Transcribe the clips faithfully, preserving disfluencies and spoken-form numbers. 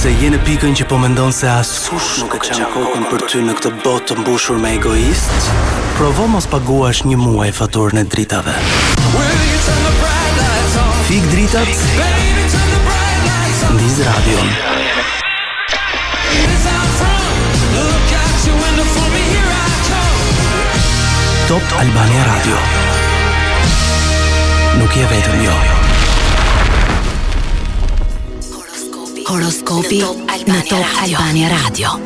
Nëse je në pikën që po mendon se askush nuk e çan kokën për ty në këtë botë të mbushur me egoist, provo mos paguash një muaj faturën e dritave. Fik dritat, ndiz radion. Top Albania Radio. Nuk je vetëm jo. Horoskopi në Top Albania Radio.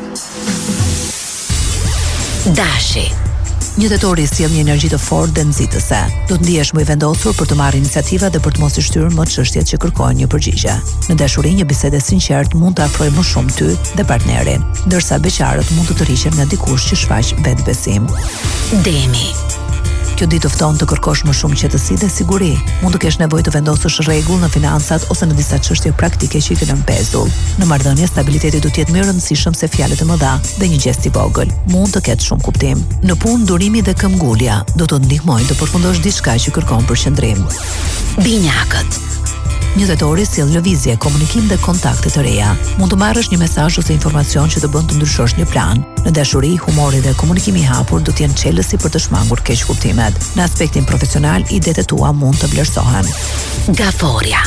Dashi. Një tetori sjell një energji të fortë dhe nxitëse. Do të ndihesh më i vendosur për të marrë iniciativa dhe për të mos i shtyrë më çështjet që kërkojnë një përgjigje. Në dashuri, një bisedë e sinqertë mund të afrojë më shumë ty dhe partnerin, ndërsa beqarët mund të tërhiqen nga dikush që shfaq vetbesim. Demi. Kjo ditë të fton të kërkosh më shumë qetësi dhe siguri. Mund të kesh nevojë të vendosësh rregull në financat ose në disa çështje praktike që i kanë mbetur. Në marrëdhënie, stabiliteti do të jetë më i rëndësishëm se fjalët e mëdha dhe një gest i vogël. Mund të ketë shumë kuptim. Në punë, durimi dhe këmbgulja do të ndihmojnë të përfundosh diçka që kërkon përqendrim. Binjakët. Një tetori sjell lëvizje, komunikim dhe kontakte të reja. Mund të marrësh një mesazh ose informacion që të bën të ndryshosh një plan. Në dashuri, humori dhe komunikimi i hapur do të jenë çelësi për të shmangur keq kuptimet. Në aspektin profesional, idetë tua mund të vlerësohen. Gaforia.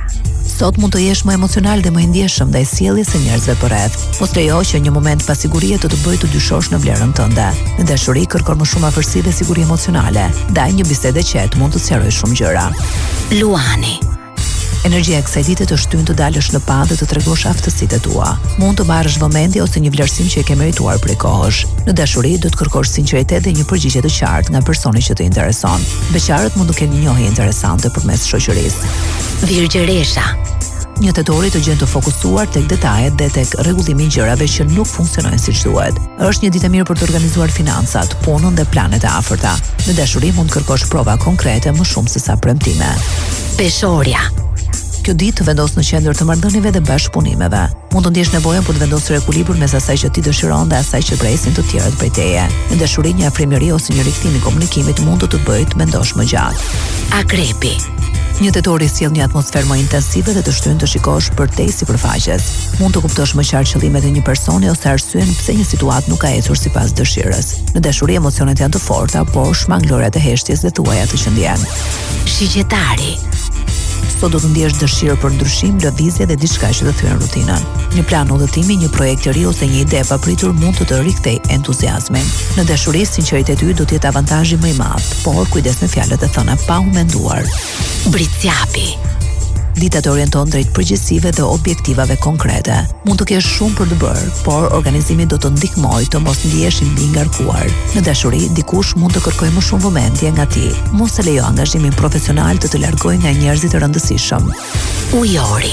Sot mund të jesh më emocional dhe më i ndjeshëm ndaj sjelljes së njerëzve përreth. Mos lejo që një moment pasigurie të të bëjë të dyshosh në vlerën tënde. Në dashuri, kërkon më shumë afërsi dhe siguri emocionale. Ndaj një bisede qetë mund të sqarojë shumë gjëra. Luani. Energjia e kësaj dite të shtyn të dalësh në pa dhe të tregosh aftësitë tua. Mund të marrësh vëmendje ose një vlerësim që e ke merituar prej kohësh. Në dashuri do të kërkosh sinqeritet dhe një përgjigje të qartë nga personi që të intereson. Beqarët mund të kenë një njohje interesante përmes shoqërisë. Virgjëresha. Një tetori të gjën të fokusuar tek detajet dhe tek rregullimi i gjërave që nuk funksionojnë siç duhet. Është një ditë e mirë për të organizuar financat, punën dhe planet e afërta. Në dashuri mund të kërkosh prova konkrete më shumë se sa premtime. Peshorja. Kjo ditë të vendos në qendër të marrëdhënieve dhe bashkëpunimeve. Mund të ndjesh nevojën për të vendosur ekuilibër mes asaj që ti dëshiron dhe asaj që presin të tjerët prej teje. Në dashuri, një afrimëri ose një rikthim i komunikimit mund të të bëjë të mendosh më gjatë. Akrepi. Një tetori sjell një atmosferë më intensive dhe të shtyn të shikosh përtej sipërfaqes. Mund të kuptosh më qartë qëllimet e një personi ose arsyen pse një situatë nuk ka ecur sipas dëshirës. Në dashuri, emocionet janë të forta, por shmanglorët e heshtjes dhe tuaja të qëndjen. Shigjetari. Sot do të ndjesh dëshirë për ndryshim, lëvizje dhe diçka që të thyen rutinën. Një plan udhëtimi, një projekt i ri ose një ide e papritur mund të të rikthejë entuziazmin. Në dashuri, sinqeriteti yt do të jetë avantazhi më i madh, por kujdes me fjalët e thëna pa u menduar. Britsjapi. Dita të orienton drejt përgjegjësive dhe objektivave konkrete. Mund të kesh shumë për të bërë, por organizimi do të ndihmojë të mos ndihesh i mbi ngarkuar. Në dashuri, dikush mund të kërkojë më shumë vëmendje nga ti. Mos e lejo angazhimin profesional të të largojë nga njerëzit e rëndësishëm. Ujori.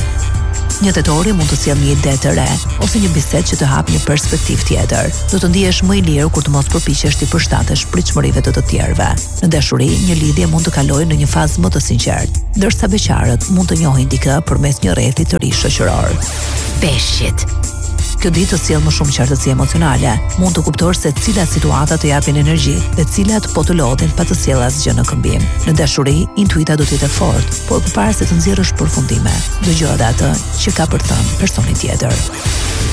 Një tetori mund të sjellë një ide të re ose një bisedë që të hap një perspektivë tjetër. Do të ndihesh më i lirë kur të mos përpiqesh të përshtatesh pritshmërive të të tjerëve. Në dashuri, një lidhje mund të kalojë në një fazë më të sinqertë, ndërsa beqarët mund të njohin dikë përmes një rrethi të ri shoqëror. Peshqit. Kjo ditë të sjell më shumë qartësi emocionale. Mund të kuptosh se cilat situata të japin energji dhe cilat po të lodhin pa të sjellë asgjë në këmbim. Në dashuri, intuita do të jetë fortë, por përpara se të nxjerrësh përfundime, dëgjo atë që ka për të thënë personi tjetër.